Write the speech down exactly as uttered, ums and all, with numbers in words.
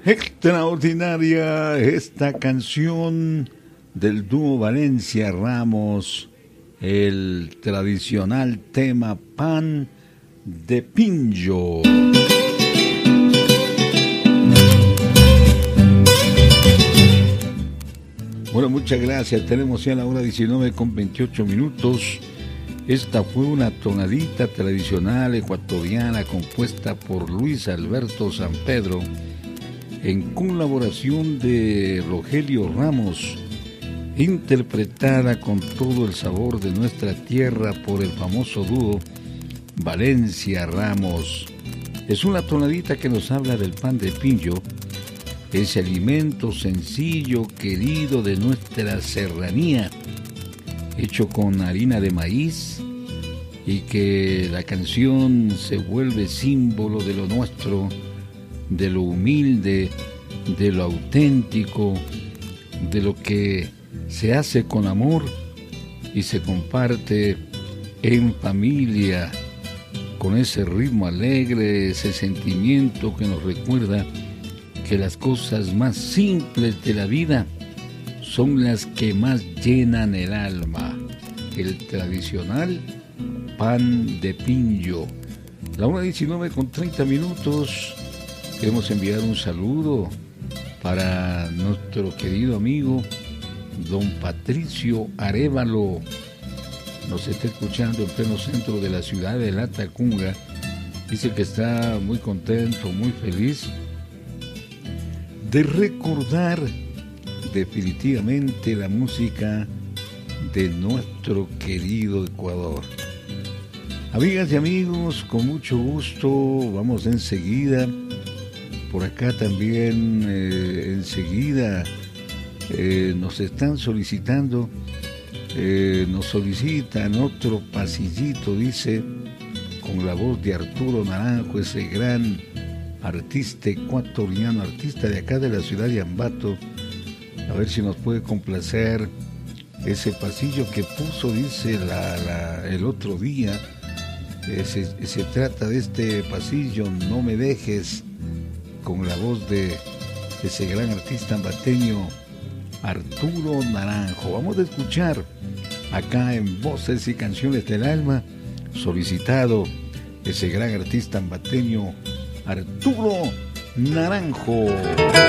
Extraordinaria esta canción del dúo Valencia Ramos, el tradicional tema Pan de Pinjo. Bueno, muchas gracias. Tenemos ya la hora diecinueve con veintiocho minutos. Esta fue una tonadita tradicional ecuatoriana compuesta por Luis Alberto Sampedro en colaboración de Rogelio Ramos, interpretada con todo el sabor de nuestra tierra por el famoso dúo Valencia Ramos. Es una tonadita que nos habla del pan de pinjo, ese alimento sencillo, querido de nuestra serranía, hecho con harina de maíz, y que la canción se vuelve símbolo de lo nuestro, de lo humilde, de lo auténtico, de lo que se hace con amor y se comparte en familia, con ese ritmo alegre, ese sentimiento que nos recuerda que las cosas más simples de la vida son las que más llenan el alma. El tradicional pan de pinjo. La una diecinueve con treinta minutos. Queremos enviar un saludo para nuestro querido amigo don Patricio Arévalo. Nos está escuchando en pleno centro de la ciudad de Latacunga. Dice que está muy contento, muy feliz de recordar definitivamente la música de nuestro querido Ecuador. Amigas y amigos, con mucho gusto vamos enseguida. Por acá también eh, enseguida eh, nos están solicitando, eh, nos solicitan otro pasillito, dice, con la voz de Arturo Naranjo, ese gran artista ecuatoriano, artista de acá de la ciudad de Ambato. A ver si nos puede complacer ese pasillo que puso, dice, la, la, el otro día. Eh, se, se trata de este pasillo, No me dejes, con la voz de ese gran artista ambateño Arturo Naranjo. Vamos a escuchar acá en Voces y Canciones del Alma, solicitado ese gran artista ambateño Arturo Naranjo.